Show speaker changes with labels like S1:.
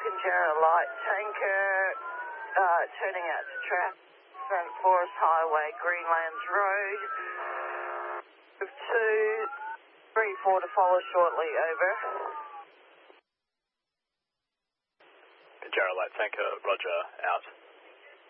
S1: Pinjarra Light Tanker, turning out to traffic, Front Forest Highway, Greenlands Road. 234 to follow shortly, over.
S2: Pinjarra Light Tanker, roger, out.